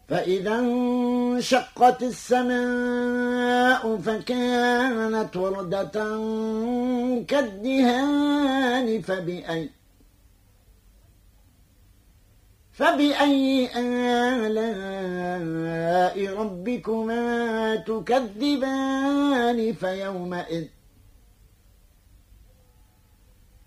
فإذا انشقت السماء فكانت وردة كالدهان فبأي آلاء ربكما تكذبان